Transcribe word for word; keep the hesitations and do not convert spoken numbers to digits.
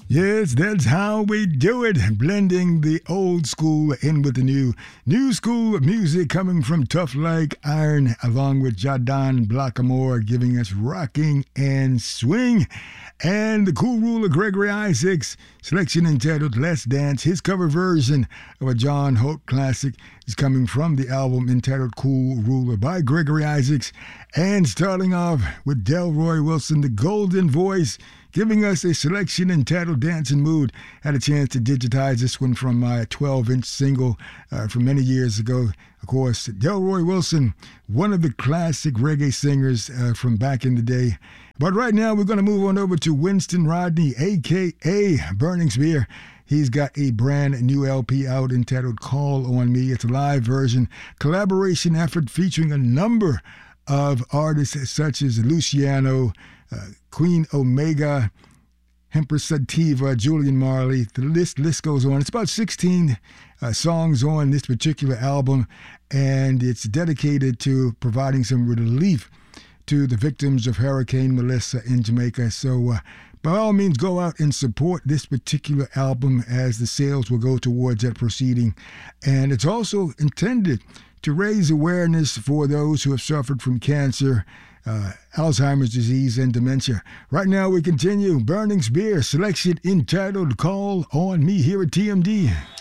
Yes, that's how we do it. Blending the old school in with the new. New school music coming from Tough Like Iron, along with Jadon Blackamore, giving us Rocking and Swing. And the Cool Ruler Gregory Isaacs, selection entitled Let's Dance. His cover version of a John Holt classic is coming from the album entitled Cool Ruler by Gregory Isaacs. And starting off with Delroy Wilson, the Golden Voice, giving us a selection entitled Dancing Mood. Had a chance to digitize this one from my twelve-inch single uh, from many years ago. Of course, Delroy Wilson, one of the classic reggae singers uh, from back in the day. But right now, we're going to move on over to Winston Rodney, a k a. Burning Spear. He's got a brand new L P out entitled Call On Me. It's a live version, collaboration effort featuring a number of artists such as Luciano, uh, Queen Omega, Empress Sativa, Julian Marley. The list list goes on. It's about sixteen uh, songs on this particular album, and it's dedicated to providing some relief to the victims of Hurricane Melissa in Jamaica. So uh, by all means, go out and support this particular album, as the sales will go towards that proceeding. And it's also intended to raise awareness for those who have suffered from cancer, uh, Alzheimer's disease, and dementia. Right now, we continue Burning Spear, selection entitled Call On Me here at T M D.